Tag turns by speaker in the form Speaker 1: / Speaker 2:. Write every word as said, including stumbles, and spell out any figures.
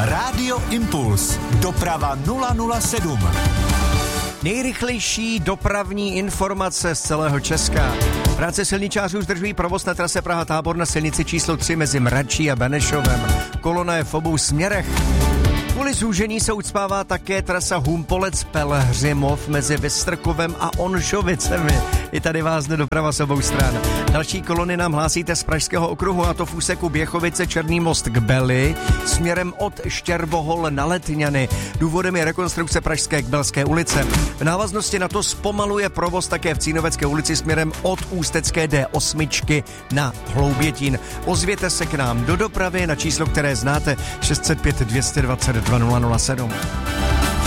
Speaker 1: Rádio Impuls. Doprava nula nula sedm.
Speaker 2: Nejrychlejší dopravní informace z celého Česka. Práce silničářů zdržují provoz na trase Praha-Tábor na silnici číslo tři mezi Mračí a Benešovem. Kolona je v obou směrech. Kvůli zúžení se ucpává také trasa Humpolec-Pelhřimov mezi Vystrkovem a Onžovicemi. I tady vás jde doprava s obou stran. Další kolony nám hlásíte z Pražského okruhu, a to v úseku Běchovice-Černý most k Beli směrem od Štěrbohol na Letňany. Důvodem je rekonstrukce Pražské Kbelské ulice. V návaznosti na to zpomaluje provoz také v Cínovecké ulici směrem od Ústecké D osm na Hloubětín. Ozvěte se k nám do dopravy na číslo, které znáte, šest set pět dvě dvacet dva nula nula sedm.